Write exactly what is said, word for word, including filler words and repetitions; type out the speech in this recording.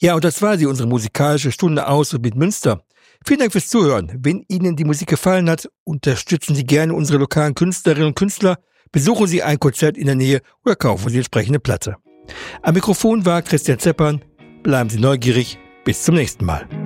Ja, und das war sie, unsere musikalische Stunde aus und mit Münster. Vielen Dank fürs Zuhören. Wenn Ihnen die Musik gefallen hat, unterstützen Sie gerne unsere lokalen Künstlerinnen und Künstler, besuchen Sie ein Konzert in der Nähe oder kaufen Sie entsprechende Platte. Am Mikrofon war Christian Zeppern. Bleiben Sie neugierig. Bis zum nächsten Mal.